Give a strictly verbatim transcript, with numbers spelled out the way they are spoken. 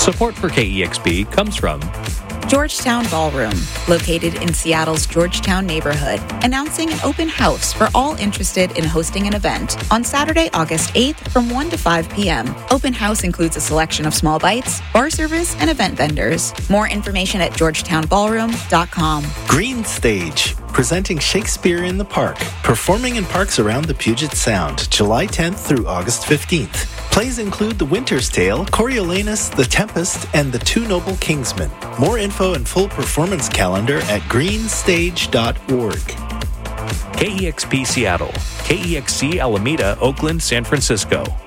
Support for K E X P comes from Georgetown Ballroom, located in Seattle's Georgetown neighborhood, announcing an open house for all interested in hosting an event on Saturday, August eighth from one to five p.m. Open house includes a selection of small bites, bar service, and event vendors. More information at georgetown ballroom dot com. Green Stage, presenting Shakespeare in the Park, performing in parks around the Puget Sound, July tenth through August fifteenth. Plays include The Winter's Tale, Coriolanus, The Tempest, and The Two Noble Kingsmen. More info and full performance calendar at green stage dot org. K E X P Seattle, K E X C Alameda, Oakland, San Francisco.